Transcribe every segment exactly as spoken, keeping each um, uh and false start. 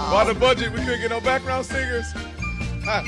By the budget, we couldn't get no background singers. oh,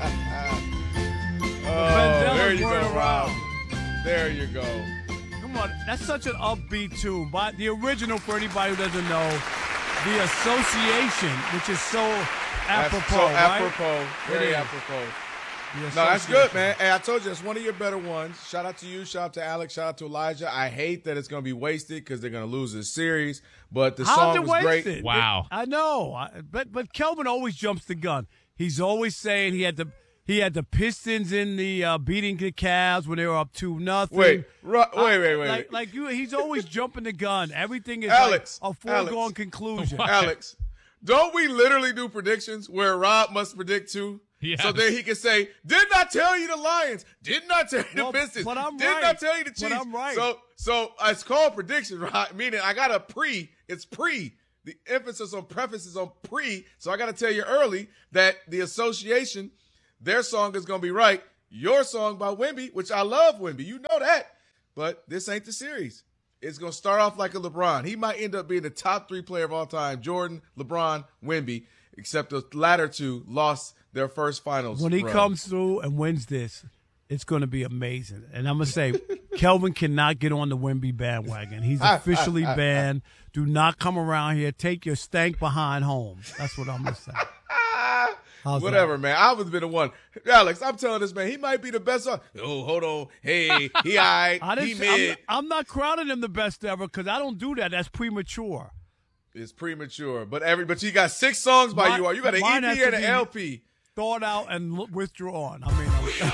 there you go, Rob. There you go. Come on, that's such an upbeat tune. But the original, for anybody who doesn't know, the Association, which is so apropos, so right? apropos, very apropos. No, that's good, man. Hey, I told you, it's one of your better ones. Shout out to you. Shout out to Alex. Shout out to Elijah. I hate that it's going to be wasted because they're going to lose this series, but the How's song it was wasted? great. Wow. It, I know, I, but but Kelvin always jumps the gun. He's always saying he had the he had the Pistons in the uh, beating the Cavs when they were up two nothing. Wait, ru- wait, wait, wait. Like, wait. like you, he's always jumping the gun. Everything is Alex, like a foregone Alex. conclusion. Alex, don't we literally do predictions where Rob must predict two? Yes. So then he can say, did not tell you the Lions, did not tell you Well, the Pistons, but I'm did right. not tell you the Chiefs. But I'm right. So, so it's called prediction, right? Meaning I got a pre, it's pre. The emphasis on preface is on pre. So I got to tell you early that the Association, their song is going to be right. Your song by Wemby, which I love Wemby. You know that. But this ain't the series. It's going to start off like a LeBron. He might end up being the top three player of all time, Jordan, LeBron, Wemby, except the latter two lost their first finals. When he run. comes through and wins this, it's going to be amazing. And I'm going to say, Kelvin cannot get on the Wemby bandwagon. He's officially banned. Do not come around here. Take your stank behind home. That's what I'm going to say. How's Whatever, that? man. I was been the one. Alex, I'm telling this man, he might be the best. On- oh, hold on. Hey, he all right. I he didn't, mid. I'm, I'm not crowning him the best ever because I don't do that. That's premature. It's premature. But every but you got six songs by Mine- you. You got an mine E has P to and an be- L P. Thought out and l- withdrawn. I mean, I'm,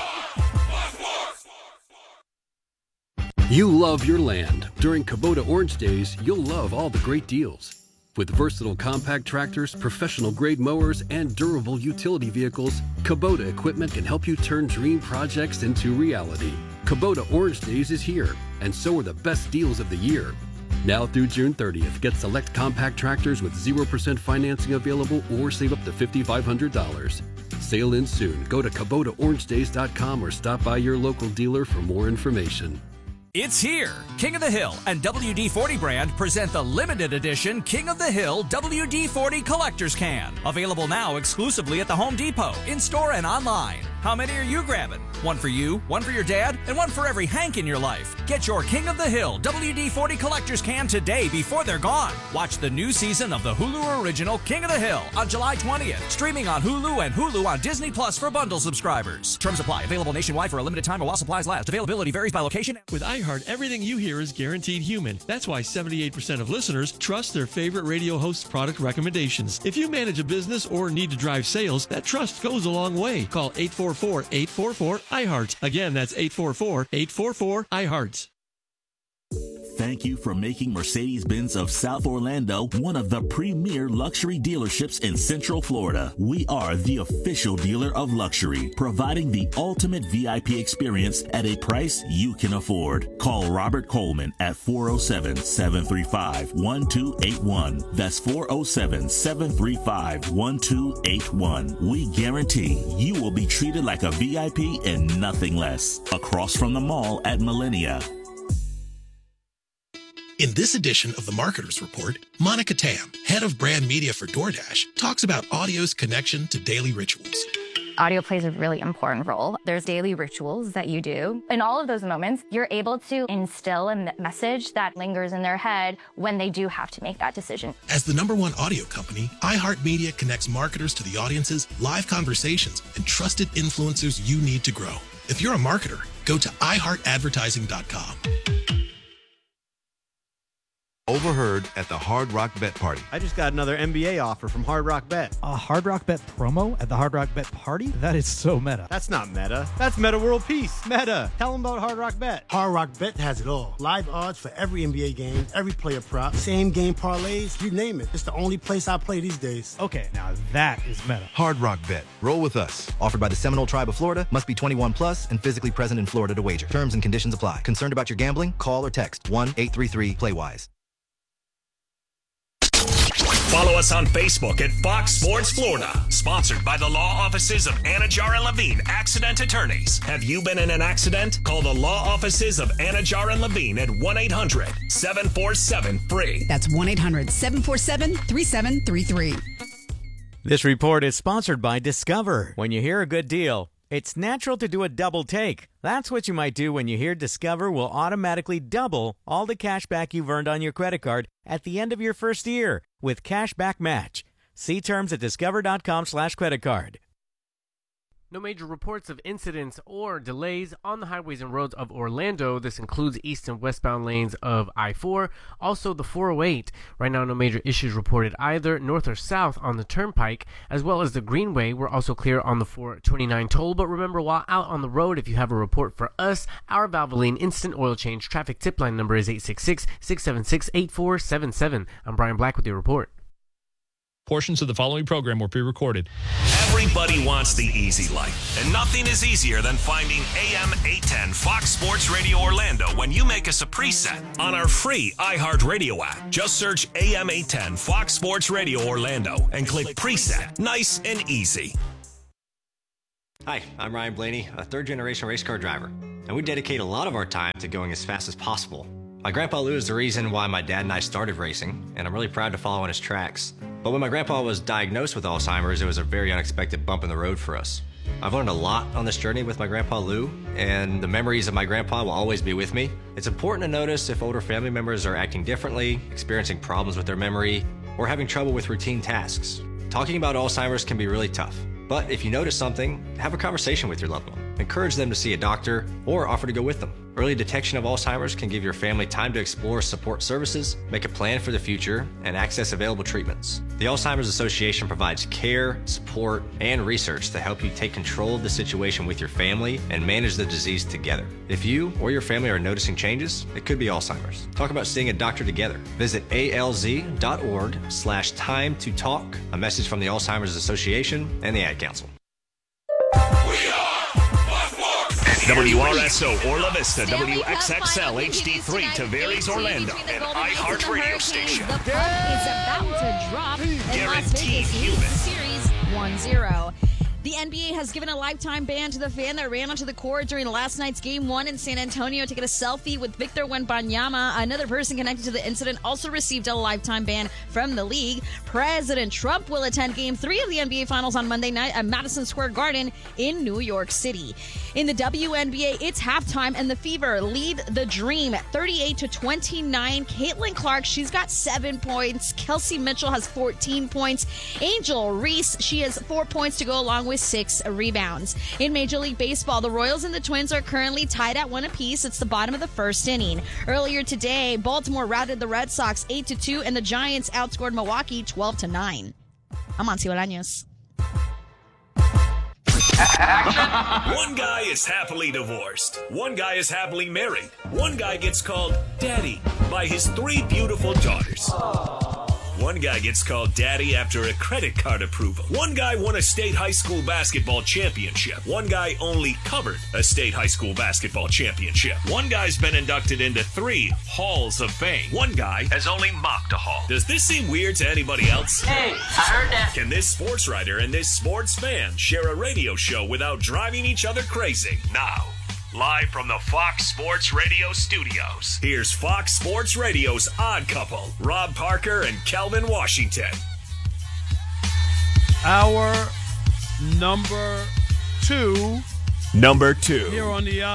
You love your land. During Kubota Orange Days, you'll love all the great deals. With versatile compact tractors, professional-grade mowers, and durable utility vehicles, Kubota equipment can help you turn dream projects into reality. Kubota Orange Days is here, and so are the best deals of the year. Now through June thirtieth, get select compact tractors with zero percent financing available or save up to five thousand five hundred dollars. Sale ends soon. Go to Kubota Orange Days dot com or stop by your local dealer for more information. It's here. King of the Hill and W D forty brand present the limited edition King of the Hill W D forty Collector's Can. Available now exclusively at the Home Depot, in-store and online. How many are you grabbing? One for you, one for your dad, and one for every Hank in your life. Get your King of the Hill W D forty Collector's Can today before they're gone. Watch the new season of the Hulu original King of the Hill on July twentieth. Streaming on Hulu and Hulu on Disney Plus for bundle subscribers. Terms apply. Available nationwide for a limited time or while supplies last. Availability varies by location. With iHeart, everything you hear is guaranteed human. That's why seventy-eight percent of listeners trust their favorite radio host's product recommendations. If you manage a business or need to drive sales, that trust goes a long way. Call eight four four, eight four four, iHeart. Again, that's eight four four, eight four four, iHeart. Thank you for making Mercedes-Benz of South Orlando one of the premier luxury dealerships in Central Florida. We are the official dealer of luxury, providing the ultimate V I P experience at a price you can afford. Call Robert Coleman at four oh seven, seven three five, one two eight one. That's four oh seven, seven three five, one two eight one. We guarantee you will be treated like a V I P and nothing less. Across from the mall at Millennia. In this edition of the Marketer's Report, Monica Tam, head of brand media for DoorDash, talks about audio's connection to daily rituals. Audio plays a really important role. There's daily rituals that you do. In all of those moments, you're able to instill a message that lingers in their head when they do have to make that decision. As the number one audio company, iHeartMedia connects marketers to the audiences, live conversations, and trusted influencers you need to grow. If you're a marketer, go to i heart advertising dot com. Overheard at the Hard Rock Bet Party. I just got another N B A offer from Hard Rock Bet. A Hard Rock Bet promo at the Hard Rock Bet Party? That is so meta. That's not meta. That's Meta World Peace. Meta. Tell them about Hard Rock Bet. Hard Rock Bet has it all. Live odds for every N B A game, every player prop, same game parlays, you name it. It's the only place I play these days. Okay, now that is meta. Hard Rock Bet. Roll with us. Offered by the Seminole Tribe of Florida. Must be twenty-one plus and physically present in Florida to wager. Terms and conditions apply. Concerned about your gambling? Call or text one eight three three play wise. Follow us on Facebook at Fox Sports Florida. Sponsored by the law offices of Anajar and Levine, accident attorneys. Have you been in an accident? Call the law offices of Anajar and Levine at one eight hundred, seven four seven, F R E E. That's one eight hundred, seven four seven, three seven three three. This report is sponsored by Discover. When you hear a good deal, it's natural to do a double take. That's what you might do when you hear Discover will automatically double all the cash back you've earned on your credit card at the end of your first year with Cashback Match. See terms at discover.com slash credit card. No major reports of incidents or delays on the highways and roads of Orlando. This includes east and westbound lanes of I four. Also, the four oh eight. Right now, no major issues reported either north or south on the Turnpike, as well as the Greenway. We're also clear on the four twenty-nine toll. But remember, while out on the road, if you have a report for us, our Valvoline Instant Oil Change traffic tip line number is eight six six, six seven six, eight four seven seven. I'm Brian Black with your report. Portions of the following program were pre-recorded. Everybody wants the easy life, and nothing is easier than finding A M eight ten Fox Sports Radio Orlando when you make us a preset on our free iHeartRadio app. Just search A M eight ten Fox Sports Radio Orlando and click preset. Nice and easy. Hi, I'm Ryan Blaney, a third-generation race car driver, and we dedicate a lot of our time to going as fast as possible. My grandpa Lou is the reason why my dad and I started racing, and I'm really proud to follow in his tracks. But when my grandpa was diagnosed with Alzheimer's, it was a very unexpected bump in the road for us. I've learned a lot on this journey with my grandpa Lou, and the memories of my grandpa will always be with me. It's important to notice if older family members are acting differently, experiencing problems with their memory, or having trouble with routine tasks. Talking about Alzheimer's can be really tough, but if you notice something, have a conversation with your loved one. Encourage them to see a doctor or offer to go with them. Early detection of Alzheimer's can give your family time to explore support services, make a plan for the future, and access available treatments. The Alzheimer's Association provides care, support, and research to help you take control of the situation with your family and manage the disease together. If you or your family are noticing changes, it could be Alzheimer's. Talk about seeing a doctor together. Visit alz.org slash time to talk. A message from the Alzheimer's Association and the Ad Council. W R S O Orla Vista, W X X L H D three, Tavares, Orlando, an iHeart radio station. The puck is about to drop. Guaranteed human. Series one zero. The N B A has given a lifetime ban to the fan that ran onto the court during last night's Game one in San Antonio to get a selfie with Victor Wembanyama. Another person connected to the incident also received a lifetime ban from the league. President Trump will attend Game three of the N B A Finals on Monday night at Madison Square Garden in New York City. In the W N B A, it's halftime, and the Fever lead the Dream thirty-eight to twenty-nine. Caitlin Clark, she's got seven points. Kelsey Mitchell has fourteen points. Angel Reese, she has four points to go along with six rebounds. In Major League Baseball, the Royals and the Twins are currently tied at one apiece. It's the bottom of the first inning. Earlier today, Baltimore routed the Red Sox eight to two, and the Giants outscored Milwaukee twelve to nine. I'm Monty Bolaños. One guy is happily divorced. One guy is happily married. One guy gets called Daddy by his three beautiful daughters. One guy gets called Daddy after a credit card approval. One guy won a state high school basketball championship. One guy only covered a state high school basketball championship. One guy's been inducted into three halls of fame. One guy has only mocked a hall. Does this seem weird to anybody else? Hey, I heard that. Can this sports writer and this sports fan share a radio show without driving each other crazy? Now, live from the Fox Sports Radio studios, here's Fox Sports Radio's Odd Couple, Rob Parker and Kelvin Washington. Our number two. Number two. Here on the